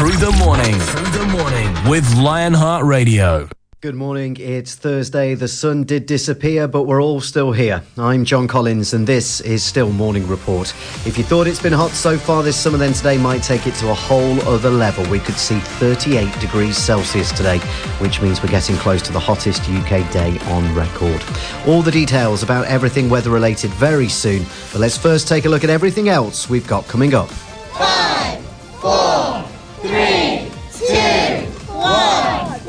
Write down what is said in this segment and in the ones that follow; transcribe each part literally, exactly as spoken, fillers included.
Through the morning. Through the morning with Lionheart Radio. Good morning, it's Thursday. The sun did disappear, but we're all still here. I'm John Collins, and this is still Morning Report. If you thought it's been hot so far this summer, then today might take it to a whole other level. We could see thirty-eight degrees Celsius today, which means we're getting close to the hottest U K day on record. All the details about everything weather-related very soon, but let's first take a look at everything else we've got coming up. Five, four, three, two, one.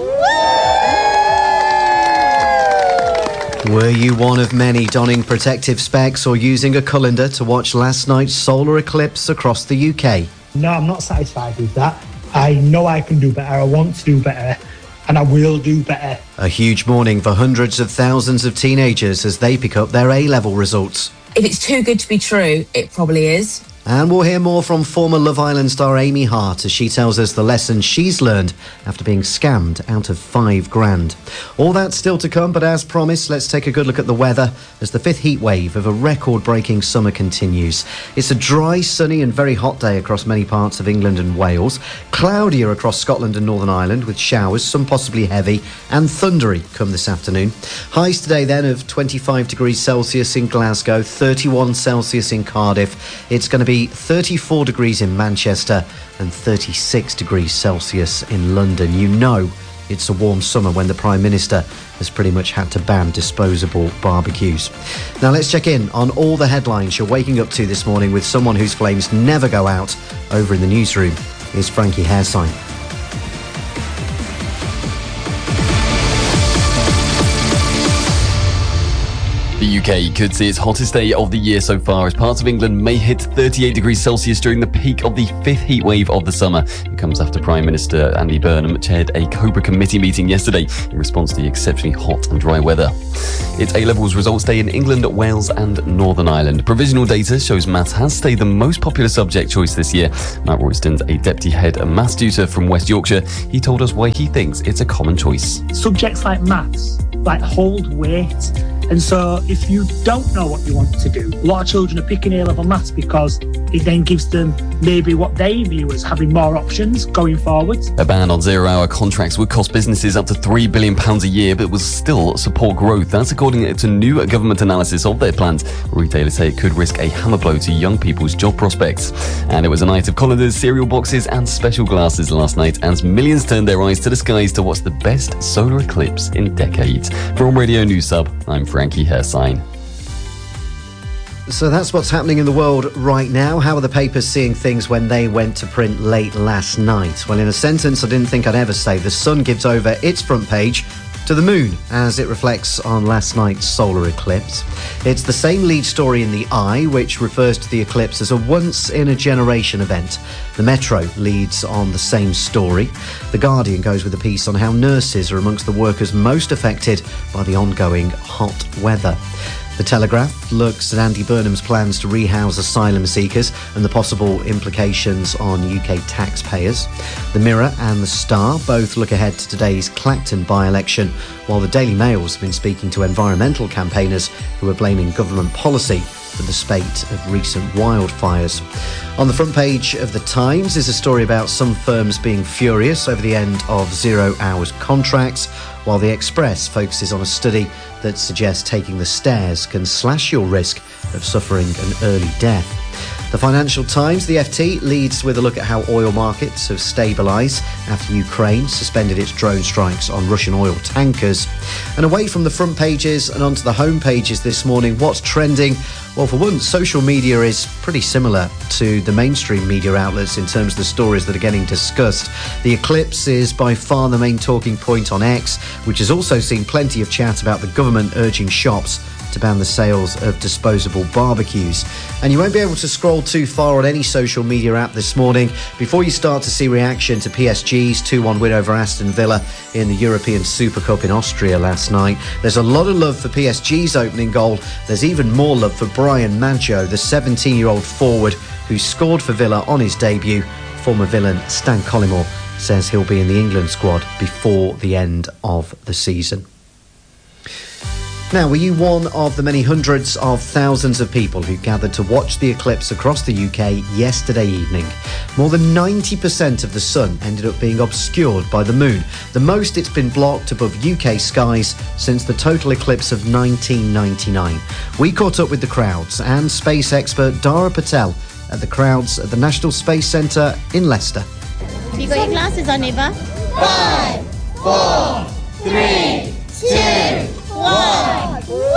Were you one of many donning protective specs or using a colander to watch last night's solar eclipse across the U K? No, I'm not satisfied with that. I know I can do better, I want to do better, and I will do better. A huge morning for hundreds of thousands of teenagers as they pick up their A-level results. If it's too good to be true, it probably is. And we'll hear more from former Love Island star Amy Hart as she tells us the lessons she's learned after being scammed out of five grand. All that still to come, but as promised, let's take a good look at the weather as the fifth heat wave of a record-breaking summer continues. It's a dry, sunny and very hot day across many parts of England and Wales. Cloudier across Scotland and Northern Ireland with showers, some possibly heavy, and thundery come this afternoon. Highs today then of twenty-five degrees Celsius in Glasgow, thirty-one Celsius in Cardiff. It's going to be thirty-four degrees in Manchester and thirty-six degrees Celsius in London. You know it's a warm summer when the Prime Minister has pretty much had to ban disposable barbecues. Now let's check in on all the headlines you're waking up to this morning with someone whose flames never go out. Over in the newsroom is Frankie Hairsign. The U K could see its hottest day of the year so far as parts of England may hit thirty-eight degrees Celsius during the peak of the fifth heat wave of the summer. It comes after Prime Minister Andy Burnham chaired a Cobra committee meeting yesterday in response to the exceptionally hot and dry weather. It's A-levels results day in England, Wales and Northern Ireland. Provisional data shows maths has stayed the most popular subject choice this year. Matt Royston's a deputy head maths tutor from West Yorkshire. He told us why he thinks it's a common choice. Subjects like maths, like hold weight. And so if you don't know what you want to do, a lot of children are picking A-level maths because it then gives them maybe what they view as having more options going forward. A ban on zero-hour contracts would cost businesses up to three billion pounds a year, but will still support growth. That's according to new government analysis of their plans. Retailers say it could risk a hammer blow to young people's job prospects. And it was a night of colanders, cereal boxes and special glasses last night as millions turned their eyes to the skies to watch the best solar eclipse in decades. From Radio News Sub, I'm Frankie Hairsign. So that's what's happening in the world right now. How are the papers seeing things when they went to print late last night? Well, in a sentence I didn't think I'd ever say, the Sun gives over its front page to the moon as it reflects on last night's solar eclipse. It's the same lead story in the Eye, which refers to the eclipse as a once-in-a-generation event. The Metro leads on the same story. The Guardian goes with a piece on how nurses are amongst the workers most affected by the ongoing hot weather. The Telegraph looks at Andy Burnham's plans to rehouse asylum seekers and the possible implications on U K taxpayers. The Mirror and The Star both look ahead to today's Clacton by-election, while the Daily Mail's been speaking to environmental campaigners who are blaming government policy for the spate of recent wildfires. On the front page of The Times is a story about some firms being furious over the end of zero-hours contracts, while The Express focuses on a study that suggests taking the stairs can slash your risk of suffering an early death. The Financial Times, the F T, leads with a look at how oil markets have stabilised after Ukraine suspended its drone strikes on Russian oil tankers. And away from the front pages and onto the home pages this morning, what's trending? Well, for once, social media is pretty similar to the mainstream media outlets in terms of the stories that are getting discussed. The eclipse is by far the main talking point on X, which has also seen plenty of chat about the government urging shops to ban the sales of disposable barbecues. And you won't be able to scroll too far on any social media app this morning before you start to see reaction to P S G's two one win over Aston Villa in the European Super Cup in Austria last night. There's a lot of love for P S G's opening goal. There's even more love for Brian Mancho, the seventeen-year-old forward who scored for Villa on his debut. Former villain Stan Collymore says he'll be in the England squad before the end of the season. Now, were you one of the many hundreds of thousands of people who gathered to watch the eclipse across the U K yesterday evening? More than ninety percent of the sun ended up being obscured by the moon, the most it's been blocked above U K skies since the total eclipse of nineteen ninety-nine. We caught up with the crowds and space expert Dara Patel at the crowds at the National Space Centre in Leicester. Have you got your glasses on, Eva? Five, four, three, two, one.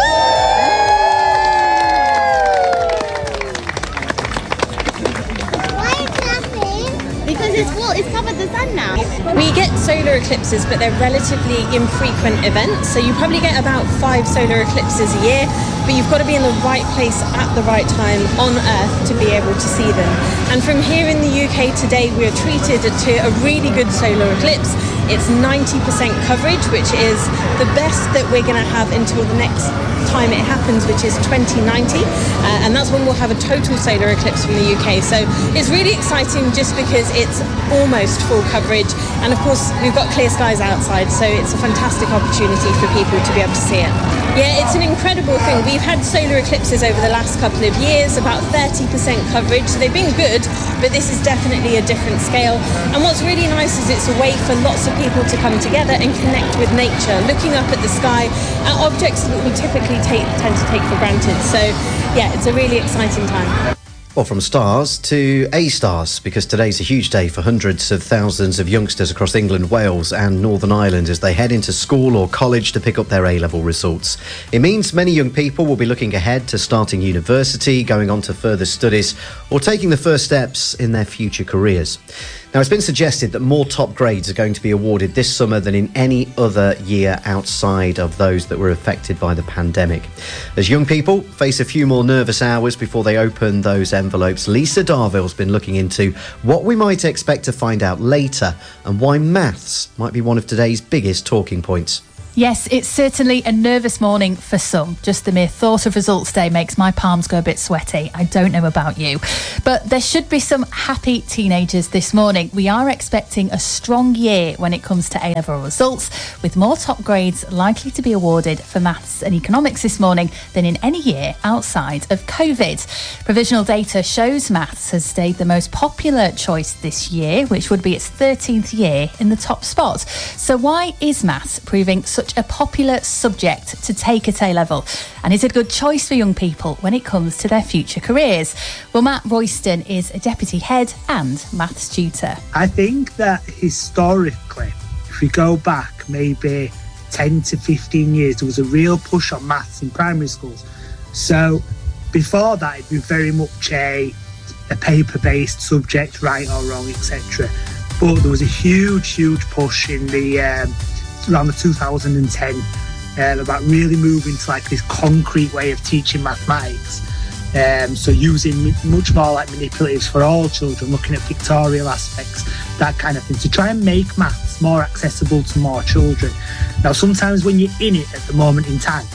Why is laughing? Because it's full, it's covered the sun now. We get solar eclipses, but they're relatively infrequent events. So you probably get about five solar eclipses a year, but you've got to be in the right place at the right time on Earth to be able to see them. And from here in the U K today, we are treated to a really good solar eclipse. It's ninety percent coverage, which is the best that we're going to have until the next time it happens, which is twenty ninety, uh, and that's when we'll have a total solar eclipse from the U K. So it's really exciting just because it's almost full coverage, and of course we've got clear skies outside, so it's a fantastic opportunity for people to be able to see it. Yeah, it's an incredible thing. We've had solar eclipses over the last couple of years, about thirty percent coverage, so they've been good, but this is definitely a different scale. And what's really nice is it's a way for lots of people to come together and connect with nature, looking up at the sky at objects that we typically take, tend to take for granted. So yeah, it's a really exciting time. Well, from stars to A-stars, because today's a huge day for hundreds of thousands of youngsters across England, Wales and Northern Ireland as they head into school or college to pick up their A-level results. It means many young people will be looking ahead to starting university, going on to further studies or taking the first steps in their future careers. Now, it's been suggested that more top grades are going to be awarded this summer than in any other year outside of those that were affected by the pandemic. As young people face a few more nervous hours before they open those envelopes, Lisa Darville's been looking into what we might expect to find out later and why maths might be one of today's biggest talking points. Yes, it's certainly a nervous morning for some. Just the mere thought of results day makes my palms go a bit sweaty. I don't know about you. But there should be some happy teenagers this morning. We are expecting a strong year when it comes to A-level results, with more top grades likely to be awarded for maths and economics this morning than in any year outside of COVID. Provisional data shows maths has stayed the most popular choice this year, which would be its thirteenth year in the top spot. So why is maths proving such a popular subject to take at A-level? And is it a good choice for young people when it comes to their future careers? Well, Matt Royston is a deputy head and maths tutor. I think that historically, if we go back maybe ten to fifteen years, there was a real push on maths in primary schools. So before that, it'd be very much a, a paper-based subject, right or wrong, et cetera. But there was a huge, huge push in the um, around the two thousand ten uh, about really moving to like this concrete way of teaching mathematics. Um, so using much more like manipulatives for all children, looking at pictorial aspects, that kind of thing, to try and make maths more accessible to more children. Now, sometimes when you're in it at the moment in time,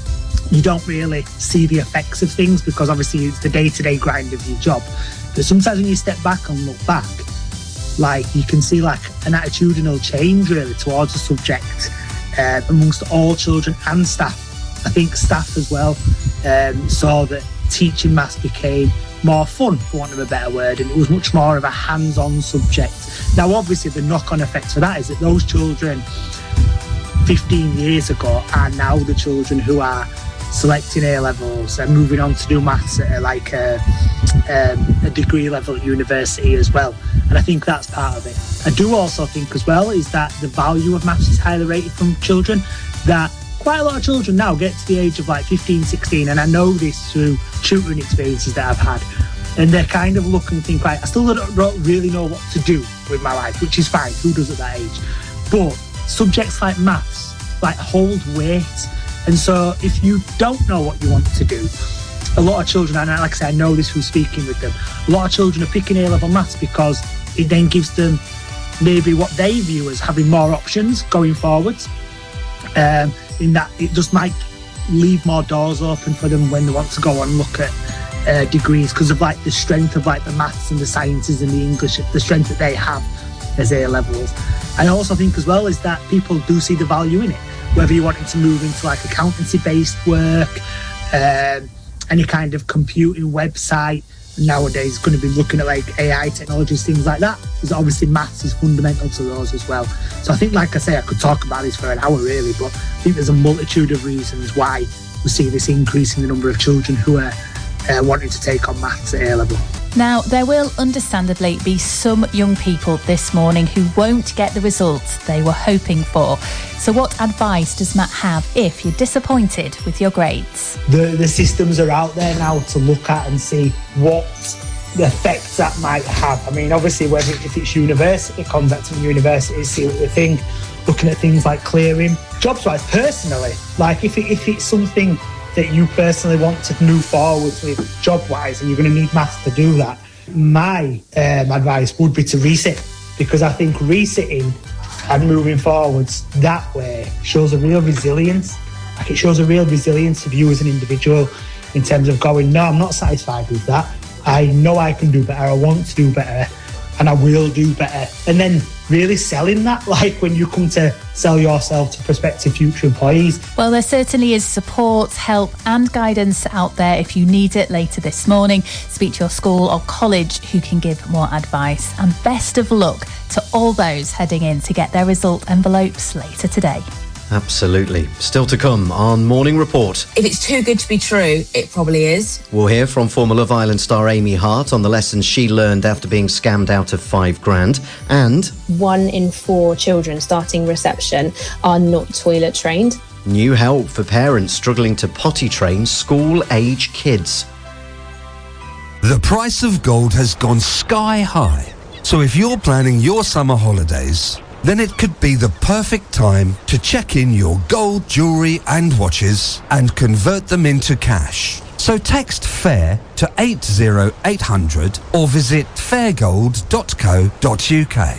you don't really see the effects of things because obviously it's the day-to-day grind of your job. But sometimes when you step back and look back, like you can see like an attitudinal change really towards the subject uh, amongst all children and staff. I think staff as well um, saw that teaching maths became more fun, for want of a better word, and it was much more of a hands-on subject. Now obviously the knock-on effect for that is that those children fifteen years ago are now the children who are selecting A-levels and moving on to do maths at like a, um, a degree level at university as well. And I think that's part of it. I do also think as well is that the value of maths is highly rated from children, that quite a lot of children now get to the age of like fifteen, sixteen, and I know this through tutoring experiences that I've had, and they're kind of look and think, right, I still don't really know what to do with my life, which is fine, who does at that age? But subjects like maths like hold weight. And so if you don't know what you want to do, a lot of children, and like I say, I know this from speaking with them, a lot of children are picking A-level maths because it then gives them maybe what they view as having more options going forwards. Um, in that it just might leave more doors open for them when they want to go and look at uh, degrees because of like the strength of like the maths and the sciences and the English, the strength that they have as A-levels. I also think as well is that people do see the value in it. whether you're wanting to move into like accountancy-based work, um, any kind of computing website. Nowadays going to be looking at like A I technologies, things like that, because obviously maths is fundamental to those as well. So I think, like I say, I could talk about this for an hour really, but I think there's a multitude of reasons why we see this increase in the number of children who are uh, wanting to take on maths at A level. Now, there will understandably be some young people this morning who won't get the results they were hoping for. So what advice does Matt have if you're disappointed with your grades? The, the systems are out there now to look at and see what the effects that might have. I mean, obviously, whether if it's university, contacting universities, see what they think, looking at things like clearing. Jobs-wise, personally, like if, it, if it's something that you personally want to move forward with job-wise and you're going to need maths to do that, my um, advice would be to resit, because I think resitting and moving forwards that way shows a real resilience. Like it shows a real resilience of you as an individual in terms of going, no, I'm not satisfied with that. I know I can do better. I want to do better and I will do better. And then really selling that, like when you come to sell yourself to prospective future employees. Well, there certainly is support, help and guidance out there if you need it later this morning. Speak to your school or college who can give more advice. And best of luck to all those heading in to get their result envelopes later today. Absolutely. Still to come on Morning Report. If it's too good to be true, it probably is. We'll hear from former Love Island star Amy Hart on the lessons she learned after being scammed out of five grand. And one in four children starting reception are not toilet trained. New help for parents struggling to potty train school-age kids. The price of gold has gone sky high. So if you're planning your summer holidays, then it could be the perfect time to check in your gold jewellery and watches and convert them into cash. So text FAIR to eight zero eight hundred or visit fairgold dot co dot uk.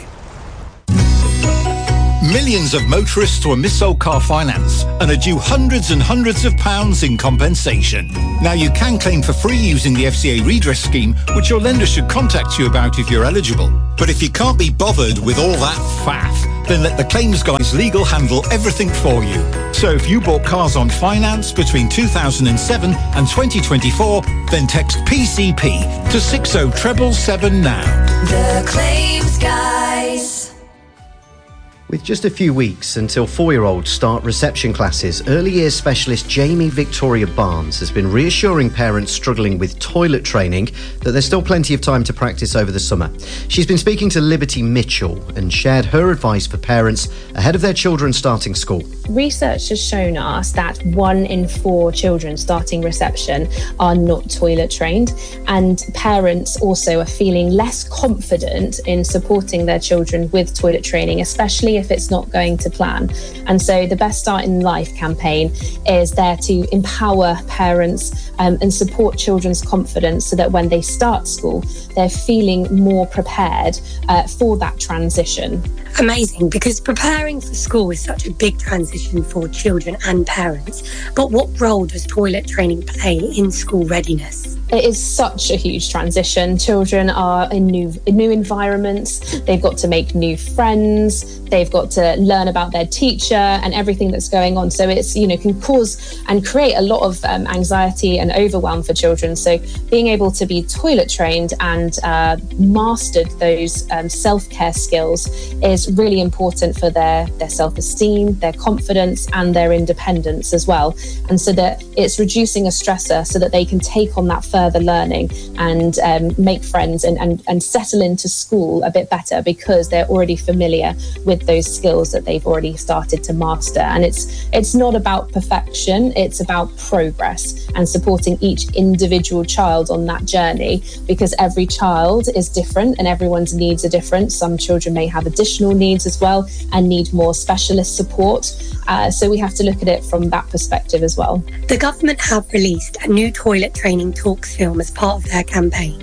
Millions of motorists were mis-sold car finance and are due hundreds and hundreds of pounds in compensation. Now you can claim for free using the F C A redress scheme, which your lender should contact you about if you're eligible. But if you can't be bothered with all that faff, then let the claims guys legal handle everything for you. So if you bought cars on finance between two thousand seven and twenty twenty-four, then text P C P to six oh seven seven now. The claims guys. With just a few weeks until four-year-olds start reception classes, early years specialist Jamie Victoria Barnes has been reassuring parents struggling with toilet training that there's still plenty of time to practice over the summer. She's been speaking to Liberty Mitchell and shared her advice for parents ahead of their children starting school. Research has shown us that one in four children starting reception are not toilet trained, and parents also are feeling less confident in supporting their children with toilet training, especially if it's not going to plan. And so the Best Start in Life campaign is there to empower parents um, and support children's confidence so that when they start school, they're feeling more prepared uh, for that transition. Amazing, because preparing for school is such a big transition for children and parents. But what role does toilet training play in school readiness? It is such a huge transition. Children are in new in new environments. They've got to make new friends. They've got to learn about their teacher and everything that's going on. So it's, you know, can cause and create a lot of um, anxiety and overwhelm for children. So being able to be toilet trained and uh, mastered those um, self-care skills is really important for their, their self-esteem, their confidence and their independence as well. And so that it's reducing a stressor so that they can take on that further learning and um, make friends and, and, and settle into school a bit better because they're already familiar with those skills that they've already started to master. And it's it's not about perfection, it's about progress and supporting each individual child on that journey, because every child is different and everyone's needs are different. Some children may have additional needs as well and need more specialist support. Uh, so we have to look at it from that perspective as well. The government have released a new toilet training talks film as part of their campaign.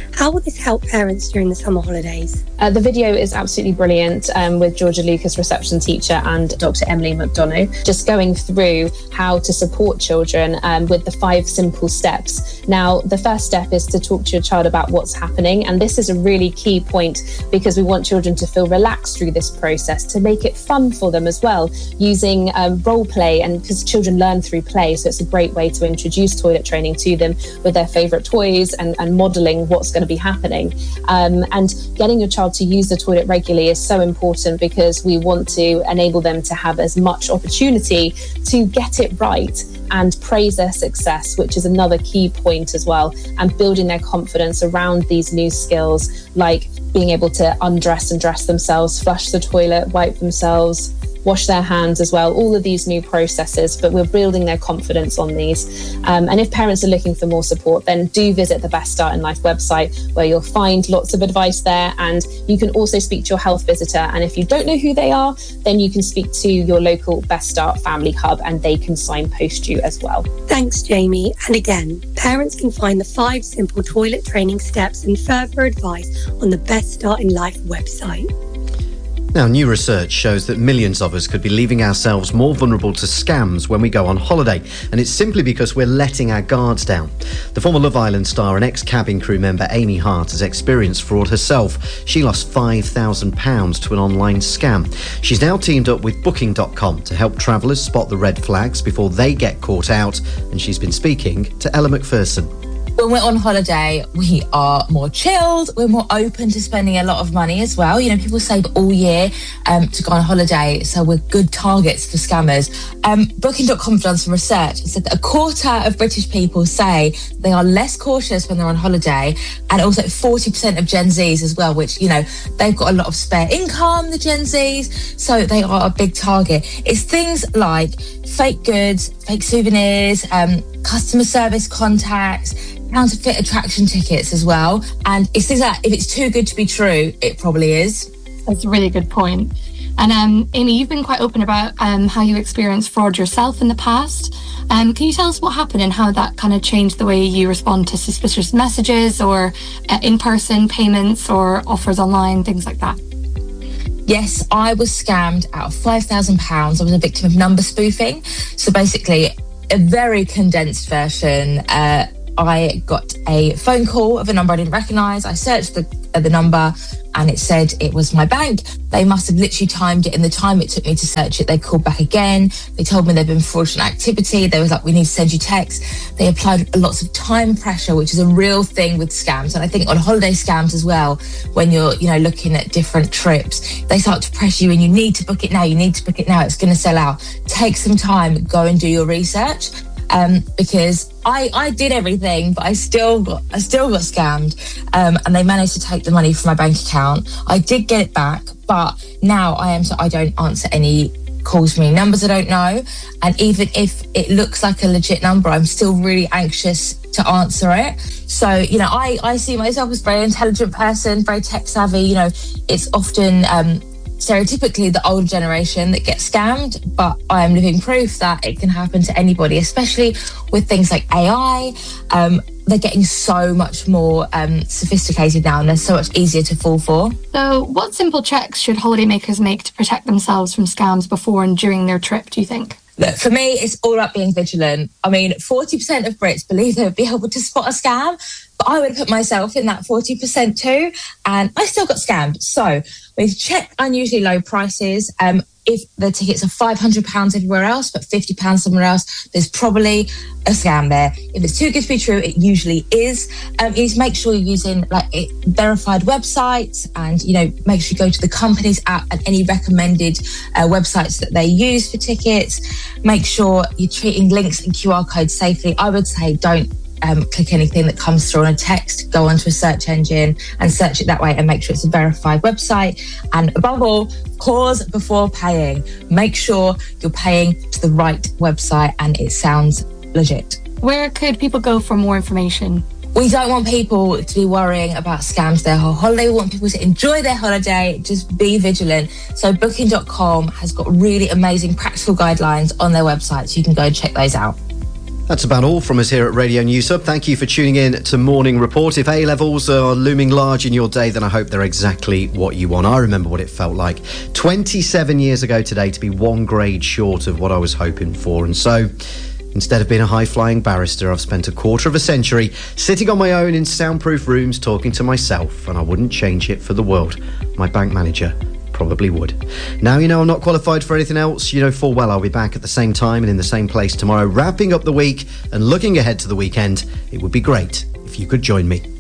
How will this help parents during the summer holidays? Uh, the video is absolutely brilliant um, with Georgia Lucas, reception teacher, and Doctor Emily McDonough, just going through how to support children um, with the five simple steps. Now, the first step is to talk to your child about what's happening, and this is a really key point because we want children to feel relaxed through this process, to make it fun for them as well, using um, role play, and because children learn through play, so it's a great way to introduce toilet training to them with their favourite toys and, and modelling what's going to be happening. Um, and getting your child to use the toilet regularly is so important because we want to enable them to have as much opportunity to get it right and praise their success, which is another key point as well, and building their confidence around these new skills like being able to undress and dress themselves, flush the toilet, wipe themselves, wash their hands as well, all of these new processes, but we're building their confidence on these. Um, and if parents are looking for more support, then do visit the Best Start in Life website, where you'll find lots of advice there, and you can also speak to your health visitor. And if you don't know who they are, then you can speak to your local Best Start Family Hub and they can signpost you as well. Thanks, Jamie. And again, parents can find the five simple toilet training steps and further advice on the Best Start in Life website. Now, new research shows that millions of us could be leaving ourselves more vulnerable to scams when we go on holiday, and it's simply because we're letting our guards down. The former Love Island star and ex-cabin crew member Amy Hart has experienced fraud herself. She lost five thousand pounds to an online scam. She's now teamed up with Booking dot com to help travellers spot the red flags before they get caught out, and she's been speaking to Ella McPherson. When we're on holiday, we are more chilled, we're more open to spending a lot of money as well. You know, people save all year um, to go on holiday, so we're good targets for scammers. Um, Booking dot com have done some research and said that a quarter of British people say they are less cautious when they're on holiday, and also forty percent of Gen Zs as well, which, you know, they've got a lot of spare income, the Gen Zs, so they are a big target. It's things like fake goods, fake souvenirs, um, customer service contacts, counterfeit attraction tickets as well. And it's things like, if it's too good to be true, it probably is. That's a really good point. And um, Amy, you've been quite open about um, how you experienced fraud yourself in the past. Um, can you tell us what happened and how that kind of changed the way you respond to suspicious messages or uh, in-person payments or offers online, things like that? Yes, I was scammed out of five thousand pounds. I was a victim of number spoofing. So basically, a very condensed version. Uh, I got a phone call of a number I didn't recognise. I searched the uh, the number and it said it was my bank. They must have literally timed it in the time it took me to search it. They called back again. They told me there'd been fraudulent activity. They was like, we need to send you text. They applied lots of time pressure, which is a real thing with scams. And I think on holiday scams as well, when you're, you know, looking at different trips, they start to pressure you and you need to book it now. You need to book it now. It's going to sell out. Take some time, go and do your research. Um, because I, I did everything, but I still got I still got scammed, um, and they managed to take the money from my bank account. I did get it back, but now I am so I don't answer any calls from any numbers I don't know, and even if it looks like a legit number, I'm still really anxious to answer it. So, you know, I, I see myself as a very intelligent person, very tech savvy. You know, it's often um, stereotypically the older generation that gets scammed, but I am living proof that it can happen to anybody, especially with things like A I. Um, they're getting so much more um, sophisticated now, and they're so much easier to fall for. So what simple checks should holidaymakers make to protect themselves from scams before and during their trip, do you think? Look, for me, it's all about being vigilant. I mean, forty percent of Brits believe they would be able to spot a scam, but I would put myself in that forty percent too, and I still got scammed. So we check unusually low prices. Um, if the tickets are five hundred pounds everywhere else, but fifty pounds somewhere else, there's probably a scam there. If it's too good to be true, it usually is. Um, you need to make sure you're using like it, verified websites, and, you know, make sure you go to the company's app and any recommended uh, websites that they use for tickets. Make sure you're treating links and Q R codes safely. I would say don't Um, click anything that comes through on a text. Go onto a search engine and search it that way, and make sure it's a verified website. And above all, pause before paying. Make sure you're paying to the right website and it sounds legit. Where could people go for more information? We don't want people to be worrying about scams their whole holiday. We want people to enjoy their holiday. Just be vigilant. So Booking dot com has got really amazing practical guidelines on their website, so you can go and check those out. That's about all from us here at Radio News Hub. Thank you for tuning in to Morning Report. If A-levels are looming large in your day, then I hope they're exactly what you want. I remember what it felt like twenty-seven years ago today to be one grade short of what I was hoping for. And so, instead of being a high-flying barrister, I've spent a quarter of a century sitting on my own in soundproof rooms talking to myself, and I wouldn't change it for the world. My bank manager probably would. Now you know I'm not qualified for anything else. You know full well I'll be back at the same time and in the same place tomorrow, wrapping up the week and looking ahead to the weekend. It would be great if you could join me.